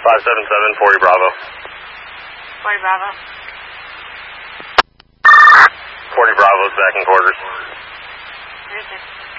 577, 40 Bravo. 40 Bravo. 40 Bravo's back in quarters. Where is it?